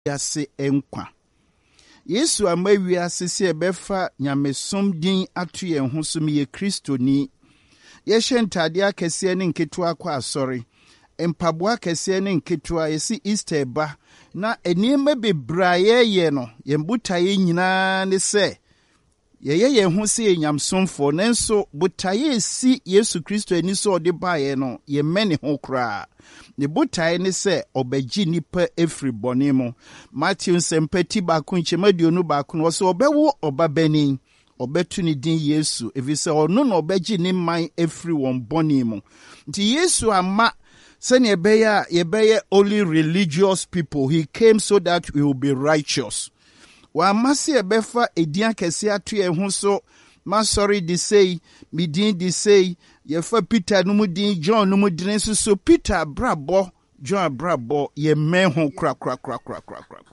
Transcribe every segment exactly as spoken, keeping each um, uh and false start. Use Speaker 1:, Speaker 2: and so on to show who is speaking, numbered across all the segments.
Speaker 1: yase enkwa. Yesu ama wiase se ebefa nyamesom din ato yen ho so me ye Kristo ni. Ye hye akese ne nketua kwa asori. Empaboa akese ne nketua yesi Easter ba na eniema bebraye ye no yembutaye nyina ne se ye ye ye ho se nyamsomfo nenso butaye si Yesu Kristo ani so ode baye no ye mene ho kra. Ne butaye ne se obegi nipa efri bone mo. Matthew sempati ba ko nchemaduonu ba ko no so obewo obabani obetu ni din Yesu evise ono no obegi ne man efri won bone mo. Nti Yesu ama sene yebeya yebeye only religious people. He came so that we will be righteous. Wa masi ebefa edian kese atu ye ho so ma sorry di say mi din di say ye fa Peter no mu din John no mu din so so Peter brabo John brabo ye men ho kra kra kra kra kra kra.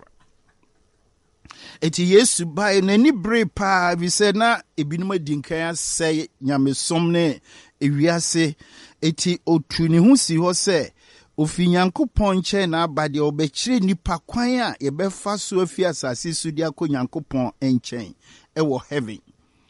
Speaker 1: Eti Yesu bai na ni bre pa vi se na ebinom adinkan asɛ nyamesom ne ewiase eti otu ne ho si ho se ofi Nyankopɔn nkyɛ na abade obɛkyerɛ nipa kwan a yɛbɛfa so afi asase so di akɔ Nyankopɔn nkyɛn ɛwɔ heaven.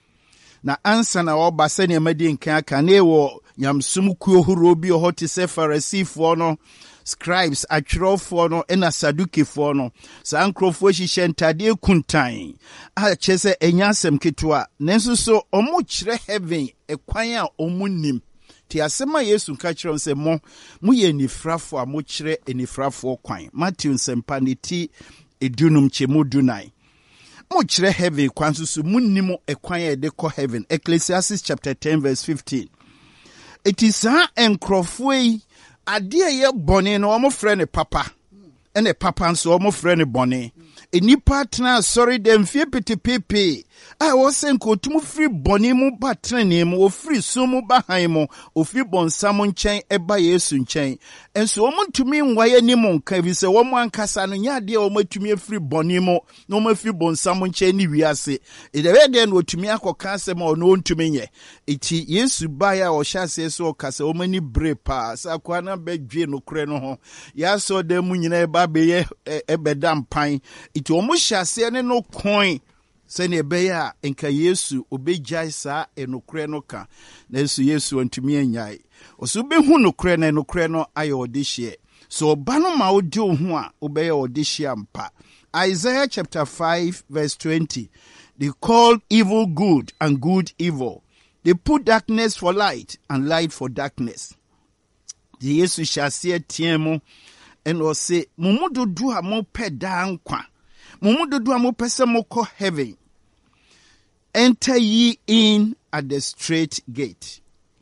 Speaker 1: Na ansa na ɔba sɛ ne amadi nkan aka na ɛwɔ nyamsom kuo horo bi ɔhɔ te sɛ Farisifoɔ no, scribes atwerɛfoɔ no ɛna Sadukifoɔ no. Saa nkrɔfoɔ hyehyɛ ntade kuntan a kyerɛ sɛ ɛnya asɛm ketewa nanso so ɔmo kyerɛ heaven ɛkwan a ɔmo nim. Ti asema Yesu ka kyerɛ sɛ mo mo ye nifrafo a mo kyerɛ enifrafo kwan. Matthew sempa ne ti edunum chemu dunai. Mo kyerɛ heaven kwan so so munnim ekwan e de kɔ heaven. Ecclesiastes chapter ten verse fifteen. It is a enkrofo yi ade ye bɔne no ɔmo frɛ ne papa. Ene papa nso ɔmo frɛ ne bɔne. Enipa tena sorry dem fie petepepe. I was saying, go to free bonimu batrenimu, or free sumu bahaimo, or free bon salmon chain, eba yesun chain. And so, woman to me, why any mon cavis a woman casano, ya dear, or to me a free bonimo, no more free bon salmon chain, we are say. It ever then would to me a casam or known to me. It yes, buy or chassis so cassa, or many brave pass, aquana bed no creno. Ya saw the munine baby a bedam pine. It almost chassis and no coin. Sene beya enka Yesu obejai saa enokre no ka na Yesu Yesu antumi anyai oso behu nokre na enokre no aye odehye so oba no ma odi ohu a obeya odehye ampa. Isaiah chapter five verse twenty. They called evil good and good evil. They put darkness for light and light for darkness. The Yesu shall see tiemo and or say mumudu do a mo peda nkwa. Mumududu amopese moko heaven. Enter ye in at the straight gate.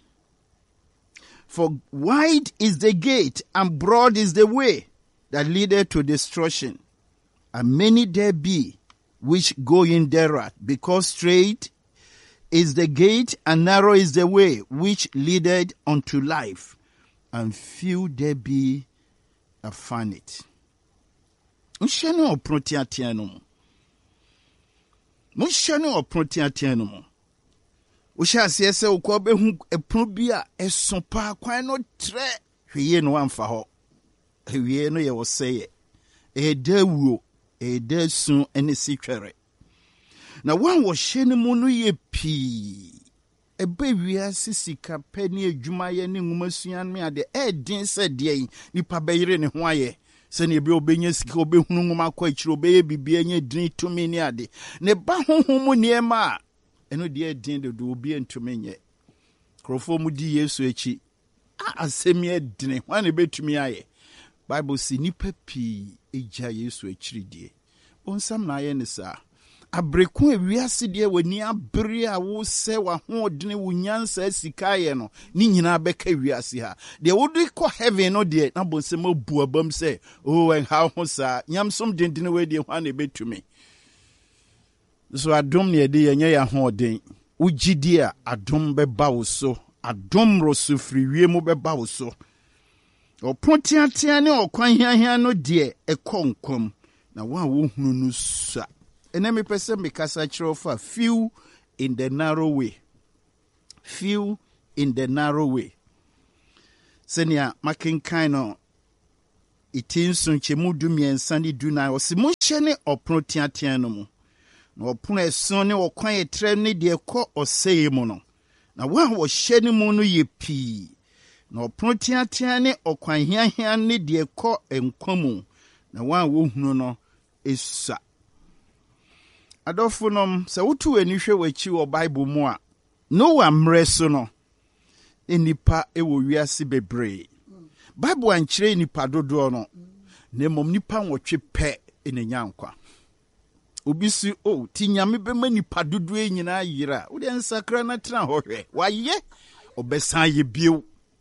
Speaker 1: For wide is the gate and broad is the way that leadeth to destruction. And many there be which go in thereat, because straight is the gate and narrow is the way which leadeth unto life. And few there be that find it. Unshano o protiatiano. Munshano o protiatiano. Usha siese ukwabe hu eprobia esompa kwan no tre hwie no amfa ho. Hwie no ye wo seye. E dawuo, e dasun ene sitwere. Na wan wo hye ne mu no ye pii. Ebe wia sisika pani adwuma ye ne nwumasuan me ade e din se de nipa beyire ne ho aye. Sene ebe obenya sika obehunu nwuma kwa akiro obeye bibia nya din tumi ne ade ne ba honhom niema eno de din de do obi entumi nye krofo mu di Yesu echi a asemi edine wan betumi aye Bible si nipa pi eja Yesu echiri die onsam na aye ne sa abreku ewiase de wani abre a wo se wa ho odene wo nyansa sika ye no ni nyina beka wiase ha de wodi ko heaven no de na bonsem abu abam se oh en ha ho sa nyamsom dendene we de hwa na betumi so adom ne de yenye ya ho oden ugidi a adom beba wo so adom rosu friwie mu beba wo so opontiatia ne okwan hiahia no de ekonkom na wa wo hunu no sa. Enemy person because I for few in the narrow way. Few in the narrow way. Senior making kind of iti nsunkyemu du miɛnsa ne du nan ɔsi monhyɛ ne ɔpono teatea no mu na ɔpono ɛson ne ɔkwan ɛtrɛ ne deɛ kɔ ɔsɛe mu no na wɔn a wɔhyɛ ne mu no yɛ pii na ɔpono teatea ne ɔkwan hiahia ne deɛ kɔ nkwa mu na wɔn a wɔhunu no esua adɔfo nom sɛ wotu w'ani hwɛ w'akyi wɔ Bible mu a Noah mmerɛ so no nipa ɛwɔ wiase bebree Bible ankyerɛ nipa dodoɔ no na mmom nipa nwɔtwe pɛ ɛnanya nkwa obi si o ti nyame bɛma nipa dodoɔ nyinaa yira wo de nsakra na tena hɔ hwɛ wayɛ ɔbɛsan yɛ bio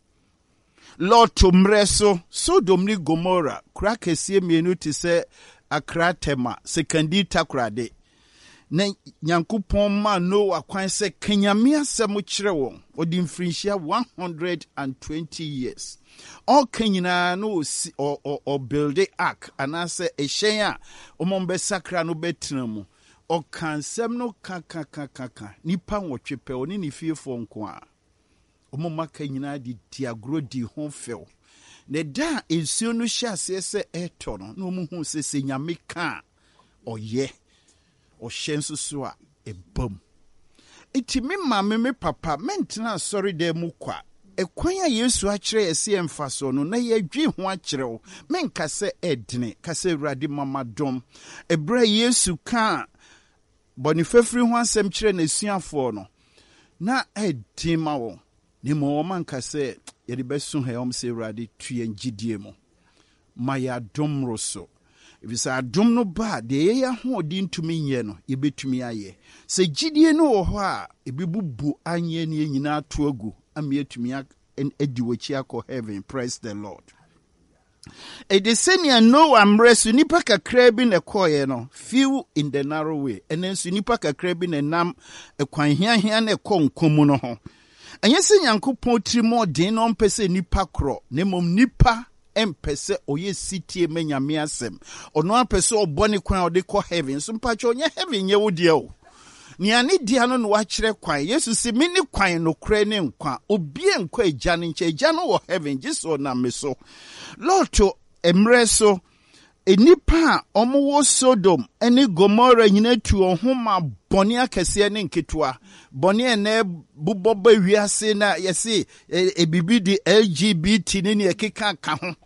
Speaker 1: Lɔto mmerɛ so Sodom ne Gomora kura kɛseɛ mmienu te sɛ Akra Tema sekandi takorade na Nyankopɔn ma Noah kwan sɛ kanyame asɛm kyerɛ wɔn ɔde mfirinhyia one hundred twenty years ɔka nyinaa no ɔ build ark anaasɛ ɛhyɛn a ɔmɔ bɛsakra no bɛtena mu ɔka nsɛm no kakakakaka nipa nwɔtwe pɛ ɔne ne fiefoɔ nko a ɔmɔ maka nyinaa de diagoro di ho fɛw na da nsuo no hyɛ aseɛ sɛ ɛtɔ no na ɔmo hu sɛ sɛ nyame ka ɔyɛ ɔhyɛ nso so a ɛbam iti me maame me papa mentena asɔre dɛ mu kwa ɛkwan a Yesu akyerɛ yɛsɛ ɛmfa so no na yɛdwi ho akyerɛ wo menka sɛ ɛdene ka sɛ Awurade mama dɔm ɛberɛ Yesu ka bɔnefafiri ho asɛm kyerɛ n'asuafoɔ no na ɛden ma wɔn ne ma wɔn anka sɛ yɛde bɛso ha wɔn sɛ Awurade tu yɛn gyidie mu ma yɛadom ro so efisɛ adom no ba deɛ yɛyɛ ahoɔden ntumi nyɛ no yɛbɛtumi ayɛ sɛ gyidie no wɔ hɔ a ebibubu anyɛ ne nyinaa to agu ami atumi adi wɔkyi akɔ heaven. Praise the Lord. Ɛde sɛnea Noah mmerɛ so nipa kakra bi na ɛkɔɔeɛ no few in the narrow way ɛnɛ nso nipa kakra bi na nam ɛkwan hiahia na ɛkɔ nkwa mu no ho ɛnyɛ sɛ Nyankopɔn tiri mu ɔden na ɔmpɛ sɛ nipa korɔ na mmom nipa ɛmpɛ sɛ ɔyɛ sitie ma Nyame asɛm ɔno apɛ sɛ ɔbɔ ne kwan a ɔde kɔ heaven so mpakyɛ ɔnyɛ heaven nyɛ wo deɛ o nea ne dia no no wakyerɛ kwan Yesu sɛ me ne kwan no korɛ ne nkwa obi nkɔ agya no nkyɛ agya no wɔ heaven gye sɛ ɔnam me so Lɔto mmerɛ so enipa a ɔmo wɔ Sodom ne Gomora nyina tu ɔho ma bɔne akɛseɛ ne nketewa bɔne ɛnɛ bubɔ ba wiase na yɛse ebibi di L G B T ne ne ɛkeka ka ho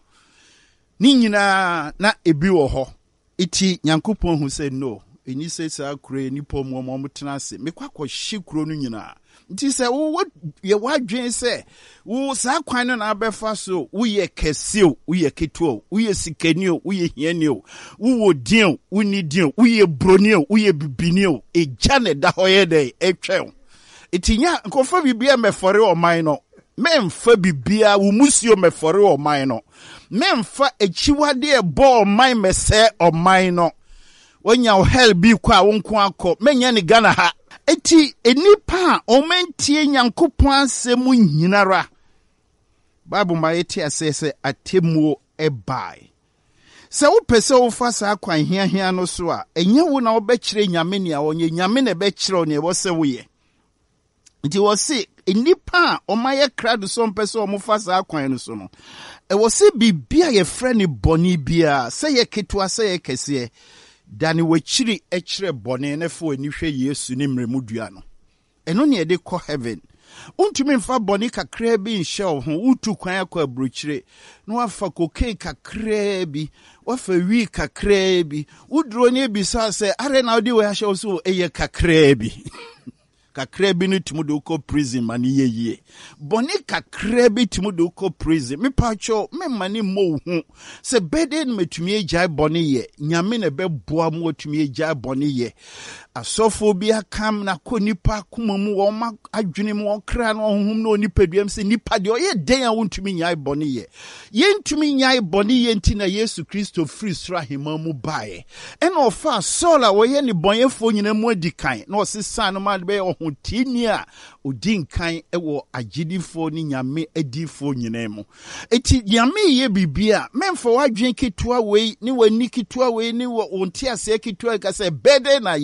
Speaker 1: ne nyinaa na ebi wɔ hɔ iti Nyankopɔn hu sɛ no eni sɛ saa kuro nipa mu ɔmo tena ase mekɔ akɔhye kuro no nyinaa nti sɛ wo yɛ wadwen sɛ wo saa kwan no na abɛfa so wo yɛ kɛse o wo yɛ ketewa wo yɛ sikani o wo yɛ hiani o wo wɔ din o wo ni din o wo yɛ broni o wo yɛ bibini o egya ne da hɔ yɛ dɛ etwɛn etinya nkɔfa bibia mɛfɔre ɔman no memfa bibia wo musio mɛfɔre ɔman no memfa echiwade ɛbɔ ɔman mɛsɛ ɔman no wonya hell bi kwa wonko akɔ menya ne Ghana ha eti enipa a omentie Nyankopɔn asɛm nyinara Bible ma yɛte ase sɛ atemuo ɛbae sɛ wopɛ sɛ wofa saa kwan hiahia no so a ɛnyɛ wo na wobɛkyerɛ Nyame nea ɔnyɛ Nyame na ɛbɛkyerɛ nea ɛwɔ sɛ woyɛ nti wɔ se enipa a ɔmayɛ krado so mpɛ sɛ ɔmofa saa kwan no so no ɛwɔ se bibia yɛfrɛ ne bɔne bia sɛ yɛ ketewa sɛ yɛ kɛseɛ dane wachiri ɛkyerɛ bɔne ne fo ani hwɛ Yesu ne mmerɛmu dua no ɛno ne yɛde kɔ heaven untumi mfa bɔne kakra bi nhyɛ wo ho utu kwan akɔ abrokyire na wafa cocaine kakra bi wafa wi kakra bi udro ne bisa sɛ are na odi we ahyɛ wo so ɛyɛ kakra bi kakra bi no tumu de ukɔ prison mani yeye bɔne kakra bi tumu de ukɔ prison me pacho me mani mo hu se bede no metumi agyae bɔne ye nyame na bɛboa mo tumi agyae bɔne ye asɔfo bi akam na kɔ nipa kuma mu wɔ ma adwene mu ɔkra no honhom no nipa duam se nipa de ɔyɛ den a wontumi nyae bɔne ye yentumi nyae bɔne ye nti na Yesu Kristo free sra hema mu bae ɛna ɔfa Saul a wɔyɛ ne bɔnyɛfo nyina mu adikan na ɔsesa no ma de bɛyɛ ɔhotini a odi nkan ɛwɔ agyidifo ne nyame adifo nyina mu eti nyame yɛ bibia memfa wadwen ketewa wei ne wani ketewa wei ne wonte ase ketewa ka sɛ bɛde na yɛyie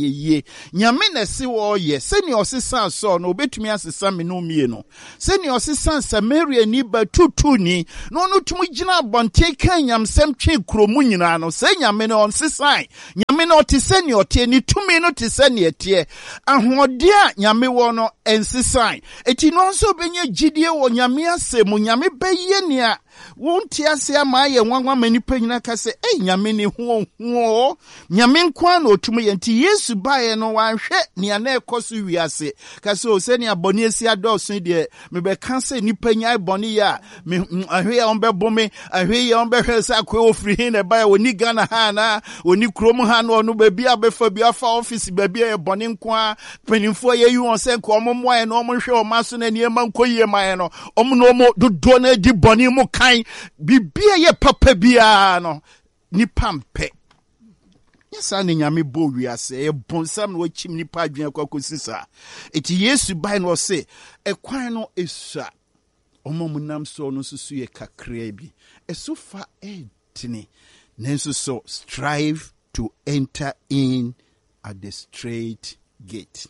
Speaker 1: nyame na se wo ye seni osesa so no obetumi asesa me no mie no seni osesa Samaria ni batutu ni no no tumi gina bonte kan nyamsem twe kromu nyina no se nyame no onsesa nyame no te seni ote ni tumi no te seni etie ahode a nyame wo no ensesa eti no nso benye gidie wo nyame asemu nyame beye ne a wonti ase ama ye nwanwa manipa nyina ka se eh nyame ne ho ho nyame nkwa na otumi yenti Yesu bae no wanhwe ne na ekoso wiase ka se o se ne aboni esi adoso de me be ka se nipa nya boni ya me ahwe ya onbe bome ahwe ya onbe hwe sa kwa ofri hin na bae oni Ghana ha na oni krom ha no no ba bia befa bia fa office ba bia ye boni nkwa panimfo ye yu on se nko omo ye no omo hwe o maso na niema nkoyie man no omo no omo dodo na di boni mu bibia ye papa bia no nipa mpe yesa ne nyame bo wiase e bonsam no chim nipa adwen akokosisa eti Yesu bai no se ekwan no esua omomunam so no susu ye kakra bi esofa etini nenso so strive to enter in at the straight gate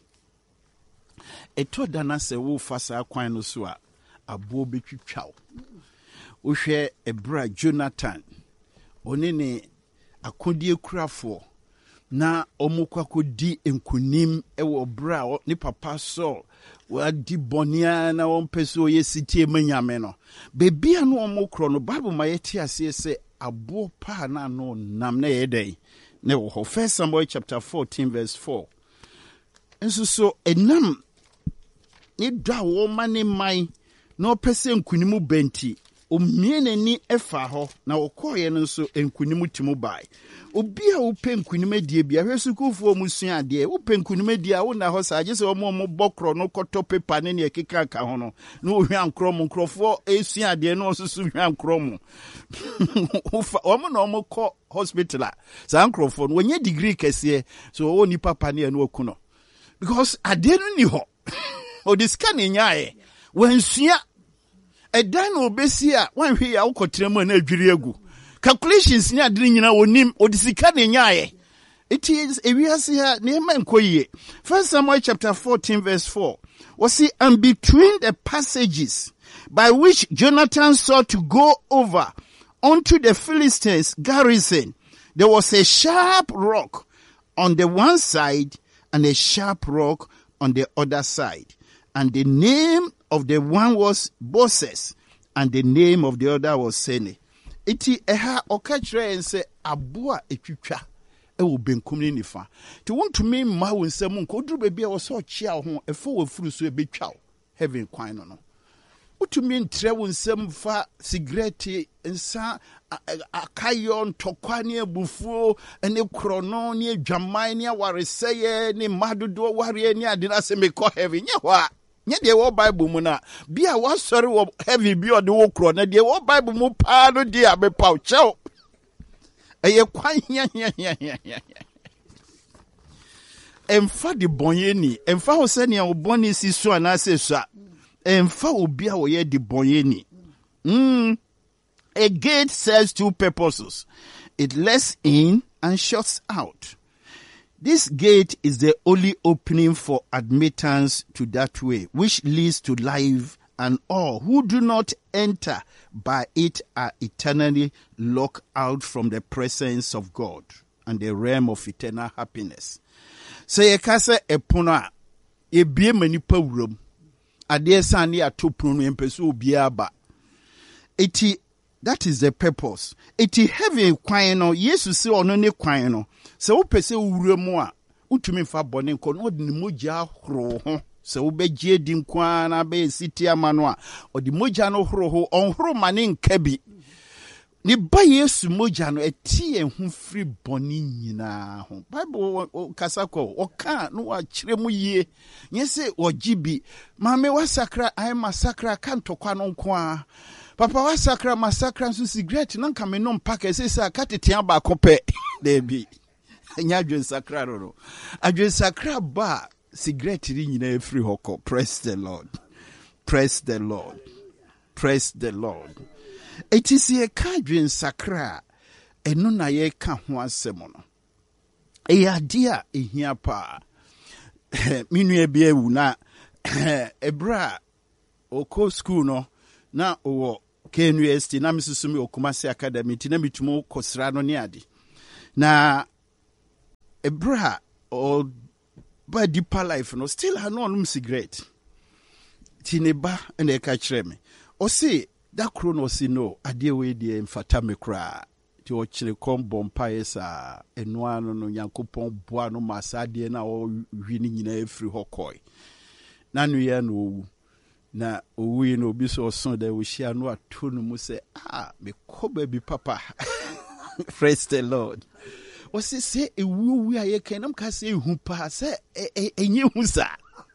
Speaker 1: eto dana se wo fasa kwan no so a abo betwitwaw uhwe ebra Jonathan onene akodie kurafo na omukwakodi enkunim ewo bra ni papa so wadi bonia na wonpeso ye sitie manyame no bebia no omukro no Bible mayeti ase se abo pa na no nam na yedai na wo First Samuel chapter fourteen verse four enso so enam ni dwa wo mane mai na opese enkunimu benti omiene ni efa ho na okoye no so enkunimu timu bai obi a upe nkunim die bia hwesukufo musua ade upe nkunim die a wona ho sa agese omo mo bokro no koto paper ne ne ekeka ka ho no na ohwan krom nkrofo esua ade no osusu hwan krom ufa omo no omo ko hospital a sa nkrofo no wonye degree kese so oni papa ne no okuno because ade no ni ho o discan nyae wansua edan no obesi a wanhwe ya ukotremu na adwiri egu calculations ni adini nyina onim odisika ne nyaaye it is ewiase ha ne man koyie First Samuel chapter fourteen verse four was see and between the passages by which Jonathan sought to go over onto the Philistines garrison there was a sharp rock on the one side and a sharp rock on the other side, and the name of the one was Boses and the name of the other was Sene. Iti eha okachre ense aboa etwitwa e wo benkum ni nifa ti wontumi ma wo nsam nko duru bebi a wo so chia ho efo wo furu so ebetwa heaven kwan no no utumi ntre wo nsam fa cigarette nsa akayo ntokwa ne abufuo ene krono ne adwaman ne awareseye ne madodo ware ne ade na se me ko heaven nye ho a nye de wo Bible mu na bia wo sori wo heavy bi o de wo kro na de wo Bible mu pa no de abepaw chew eye kwan nya nya nya nya emfa de bonye ni emfa ho se ne oboni si so ana se so emfa obi a wo ye de bonye ni mm a gate serves two purposes. It lets in and shuts out. This gate is the only opening for admittance to that way, which leads to life, and all who do not enter by it are eternally locked out from the presence of God and the realm of eternal happiness. So ye kase epona e bie manipa wuram ade sane atopro no empeso obia ba eti. That is the purpose. Iti heaven kwan no Yesu se ono ne kwan no se wo pese wura mu a utumi fa bone nko no de mogya horo ho se wo begye di nkwa na be siti amano a odi mogya no horo ho onhoro mane nka bi ni ba Yesu mogya no eti ehun free bone nyina ho Bible kasako o ka no wa kire mu yie nyese ogibi mame wasakra ai masakra kan tokwa no nko a Papa wa sakra masakra nso cigarette na nka me no mpaka sese akatetea ba kope debi nya adwen sakra ro adwen sakra ba cigarette ri nyina efri hoko. Praise the Lord, praise the Lord, praise the Lord. It is ye ka adwen sakra eno na ye ka ho asem no e ade a ehia pa minue bi ewu na ebra oko school no na owo K N U S T na misusu me Okumasi Academy ti na mitumo kosra no ne ade na ebra o ba deeper life no still ha no onum cigarette ti ne ba na e ka kire me o say that kro no say no ade we de mfata me kra ti o kire kom bompa yesa eno ano no Nyankopon boa no masade na o hwi ni nyina efri hokoi na nu ye no na owi no obi so son da we share no ato no mu say ah me ko ba bi papa praise the Lord. O say say ewu wi aye kan nam ka say hu pa say enye hu sa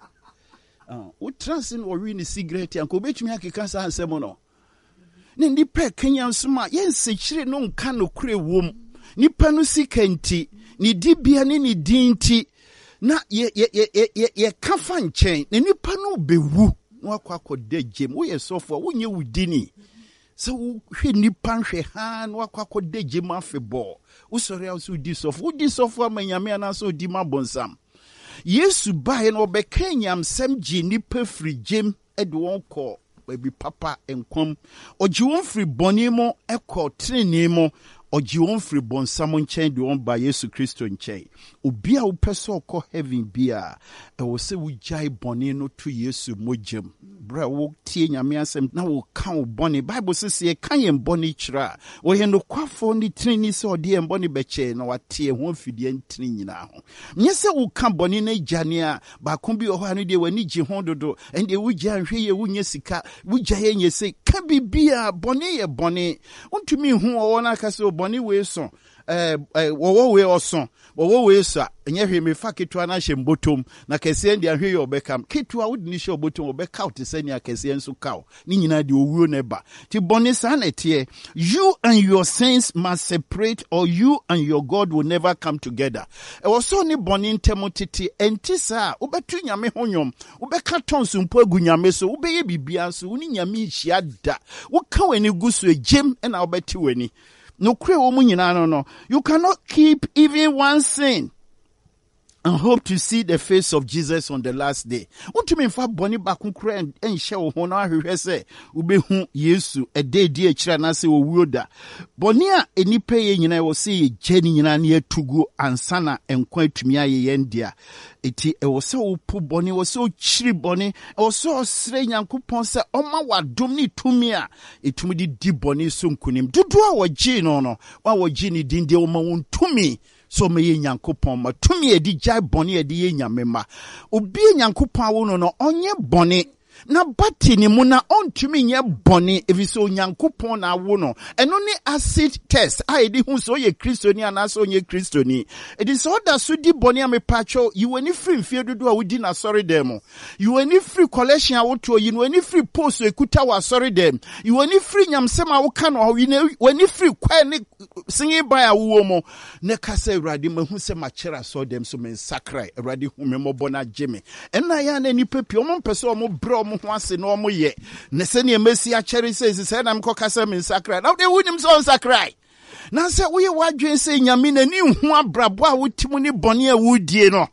Speaker 1: ah o transin o wi ni cigarette an ko betumi akeka sa ansem no ne nipa kenya nsoma ye nsechire no nka no kure wom nipa no sikanti ni dibia ne ni dinti na ye ye ye ye ka fa nchen ne nipa no bewu no akwa akode gem wo ye sofo wo nye wudini so hwe nipa hwe ha no akwa akode gem afebo wo sori a so di sofo wo di sofo amanyame ana so di mabonsam Yesu bae no be kenyam sem gi nipa fri gem e de won ko baby papa enkom ogi won fri boni mo e ko treni mo ogi won fri bonsam nchen de won ba Yesu Kristo nchen obi a wo pese okọ heaven bia e wo se wo jai boni no to Yesu mojem bra wo tie nyame asem na wo kan wo boni Bible says ye kan ye boni kira wo he no kwafo ni treni se ode ye boni beche na watie ho fidie ntini nyina ho nye se wo kan boni na jane a ba kon bi oho anu de wani gi ho dodo ende wo gya hwe ye wo nye sika wo gya ye nye se ka bibia boni ye boni untumi hu wo na ka se boni we so eh wo we oso wo we so enye hwe me fa ketua na hye mbotom na kese ndi ahwe ye obekam ketua wo ni hye obotom obeka out sani akese enso kaw ni nyina de owuo na ba ti boni sa na tie you and your sins must separate or you and your God will never come together e wo so ni boni ntemo tete enti sa obetu nyame honyom obeka tonso mpo agu nyame so obeye bibia so uni nyame hia da wo ka wani gusu egem na obeti wani no kre wo mu nyina no no you cannot keep even one sin and hope to see the face of Jesus on the last day. Untumi mfa boni bakun kure en hye wo ho na ahwehwe se ubehu Yesu ede di akira na se owuo da. Boni a enipa ye nyina wo se ye jeni nyina na etugu ansana enkwa atumi aye ye ndia. Eti e wo se wo pu boni wo se o chiri boni e wo se o sre Nyankopon se oma wadom ni tumi a etumi di di boni so nkunim. Dudu a wo gi no no wa wo gi ni dinde wo ma won tumi so me ye Nyankopon ma tumi e di jai boni e di ye nyame ma obi Nyankopon awo no no onye boni na bati ni mu na ontumi nye boni eviso Nyankopon na awo no eno ni acid test a edi hu so ye kristoni ana so nye kristoni edi so da so di boni amepacho you any free mfie dodo a wodi na sorry dem you any free collection a woto yi no any free post ekuta wa sorry dem you any free nyamsem a wo ka no you any free kwa ni singi ba ya wo mo ne kasa Awurade mahu se machera so dem so men sakrai Awurade hu me mo bona jeme ena ya na ni pepi o mo mpese o mo bro mo ho ase no mo ye ne se ne emesi a chere se se na mko kasa men sakrai na de wunim so sakrai na se wo ye wadwen se nyame na ni hu abrabo a wotimu ni bone a wudie no.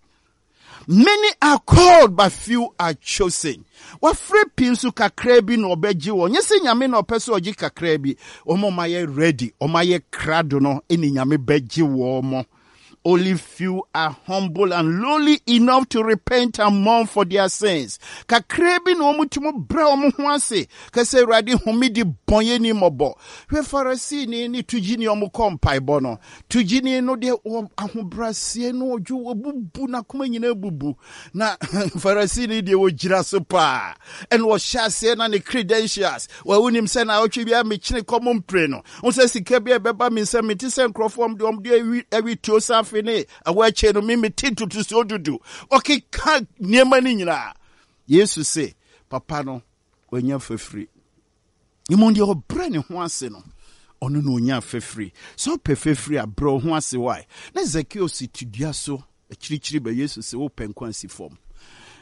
Speaker 1: Many are called but few are chosen. Wa free pinsu kakra bi no obeji wo nyese nyame na opese oji kakra bi omo maye ready omaye krado no eni nyame beji wo mo. Only few are humble and lowly enough to repent and mourn for their sins. Kakra bi no omutumo bra omo ho ase kase Awurade homidi bonye ni mobo. We Pharisee ni ni tugini omo kompai bono. Tugini no de ahobrasie no oju obubu na kuma nyina bubu. Na Pharisee ni de ogira so pa. And was shase na ne credentials. Wa unim se na otwe bia me kine common pray no. Onse sika bia beba me se me ti se nkrofom de om de ewi tiosa fene awache no mimi tintu to so dudu okay ka niema ni nyina Yesu se papa no onya fefri imondi obra ne ho ase no ono no onya fefri so pe fefri abro ho ase why na Zakeo si tudua so akirikyiri ba Yesu se wo penkwan si fom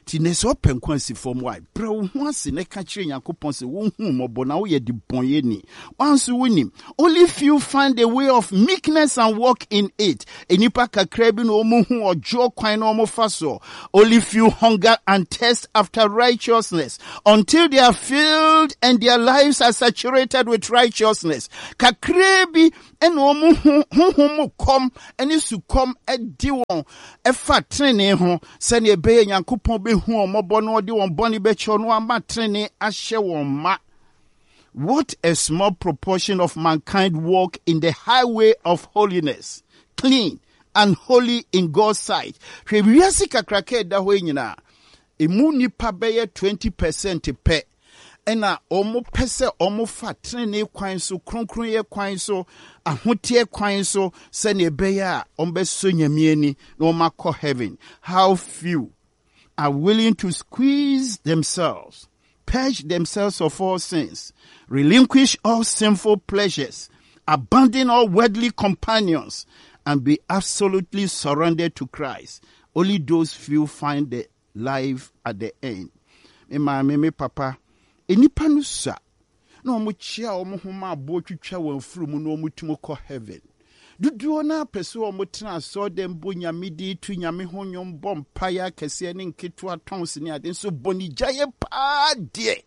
Speaker 1: ti ne so penkwansi form why bro ho ase ne ka kire Yakobon se wo hu mobo na wo ye di bonye ni once winim only few find a way of meekness and walk in it enipa kakra bi no mo hu ojo kwan no mo fa so only few hunger and thirst after righteousness until they are filled and their lives are saturated with righteousness kakra bi eno mo hu mo kom eni su kom edi won efa trene ho se ne be Yakobon be hu omobo no de won boni be cho no ama trene ahye won ma. What a small proportion of mankind walk in the highway of holiness, clean and holy in God's sight. Hwe wiase kakraka da ho nyina emu nipa beye twenty percent pe ena omo pese omo fa trene kwan so kronkron ye kwan so ahotie kwan so se ne beye a ombe so nyamiani no makọ heaven. How few are willing to squeeze themselves, purge themselves of all sins, relinquish all sinful pleasures, abandon all worldly companions, and be absolutely surrendered to Christ. Only those few find the life at the end. Me ma me me papa enipa no sa na omo chia omo homa abo twitwa wan furu mu na omo tumo kọ heaven. Duduo na pese omo tena so dem bo nyame di tu nyame honyom bom paya kese ne nketo atons ne ade so boni jaye pa de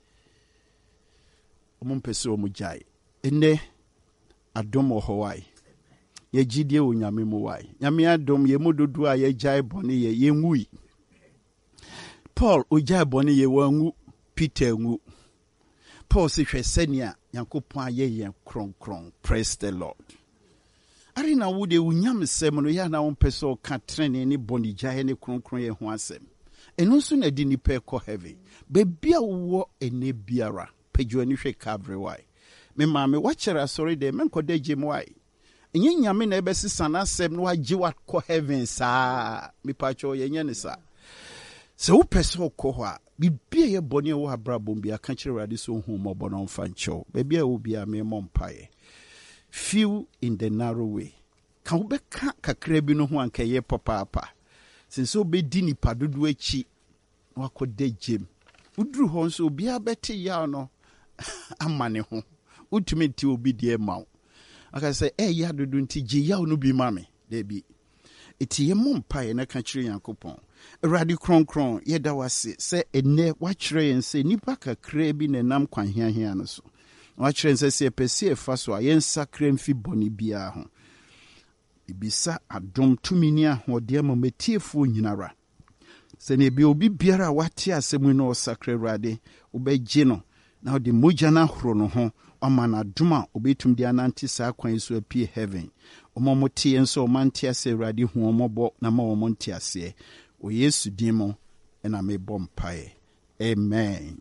Speaker 1: omo pese omo jaye ene adom o howai ye gidie o nyame mo wai nyame adom ye mododo a ye jaye boni ye ye ngui Paul o jaye boni ye wangu Peter ngu Paul se hwesenia Yakobon aye ye kron kron. Praise the Lord. Ari na wo de unyam sem no ya na won peso ka trene ni boni jaye ne kronkron ye ho asem eno so na di ni pe ko heaven be bia wo ene biara pejo ani hwe Calvary why me ma me wachere sorry de men ko de gem why enye nyame na ebesisa na asem no agi wa ko heaven sa me pacho ye nya ne sa se wo peso ko ho a bibia ye boni wo abrabom bia ka kire rade so hu mo bono mfa ncho be bia wo bia me mo mpae. Few in the narrow way. Kan ube ka kakra bi no ho anka ye papa apa. Since obe di nipa dodo achi wako de gem. Udru ho nso obi abete ya no amane ho. Utumi ti obi de ma. Aka say eh ya dodo nti je ya no bi ma me. There be. Eti ye mom pae na ka kire Yakobon. Erade kronkron ye da wase se ene wa kire yen se nipa kakra bi ne nam kwan hia hia no so. Wachire se pese efa so ayen sakra mfi boni bia ho ibisa adom tumini ahode amametiefo nyinara se ne bi obi biara wate asemu no sakra rade obegye no na ode moja na horo no ho amana duma obetum dia nanti sa kwan so apie heaven omomote enso omanti ase rade hu omobo na ma omonti ase o Yesu dimo na me bompae. Amen.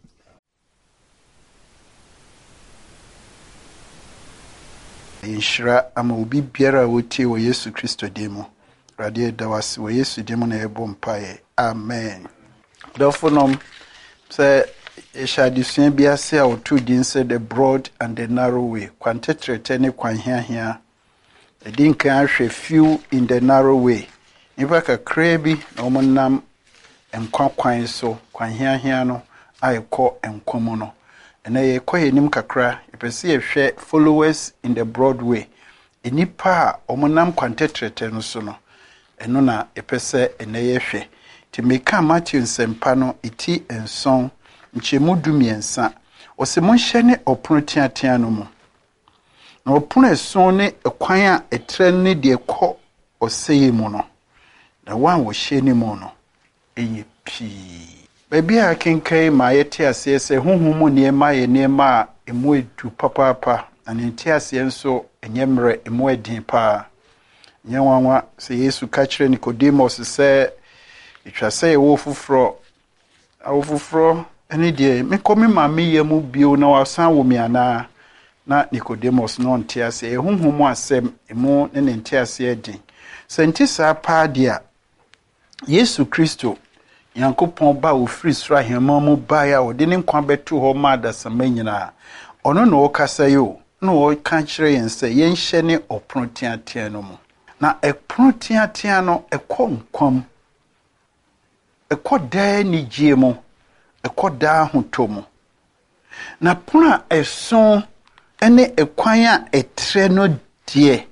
Speaker 1: Inshira ama ubi biara wotie wo Yesu Kristo demo radio dawasi wo Yesu demo na ebo mpae. Amen. Dofonom say eshadisua biase a otu din say the broad and the narrow way kwantetrete ne kwan hia hia edin kan ahwe few in the narrow way nipa kakra bi na omonam enkwa kwan so kwan hia hia no ayekọ enkomo no ena ye koye nim kakra ipese ye hwe followers in the broad way enipa omonam kwantetrete no so no eno na ipese ena ye hwe timeka Matthew nsempa no iti enson nchemu dumiensa osimonhye ne opono tiatia no mu na opono eson ne ekwan a etre ne de kọ oseye mu no na wan wo hye ne mu no eye pii baby a kenkai ma yete ase se honhom ne ma ye ne ma emu edu papapa na ne nte ase nso enyemre emu edin pa nyanwanwa se Yesu ka kire Nicodemus se itwase ye wo fufro awo fufro eni de me komi ma me ye mu bio na wasan wo mi ana na Nicodemus no nte ase e honhom asem emu ne ne nte ase edin se nti sa pa dia Yesu Kristo Yakobon ba ofiri sra hema mu ba ya ode ne nkwa betu ho ma da sama nyina ono no okasa yo no o ka kire yen se yen hye ne opono tiatia no mu na epono tiatia no ekọ nkwam ɛkɔ daa nigye mu ɛkɔ daa hoto mu na pono a ɛso ɛne ɛkwan a ɛtrɛ no deɛ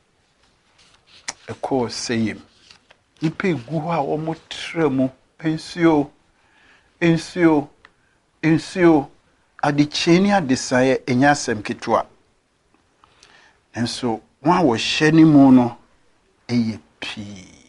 Speaker 1: ɛkɔ sɛyem nipa egu hɔ a wɔn trɛ mu nsuo nsuo nsuo adekyee ne adesaeɛ ɛnya asɛm ketewa nso wɔn a wɔhyɛ ne mu no ɛyɛ pii